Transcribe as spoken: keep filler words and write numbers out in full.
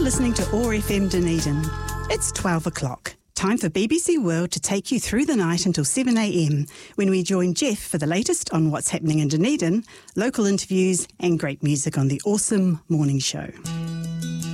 listening to O A R F M Dunedin. It's twelve o'clock. Time for B B C World to take you through the night until seven a m when we join Jeff for the latest on what's happening in Dunedin, local interviews and great music on the awesome morning show.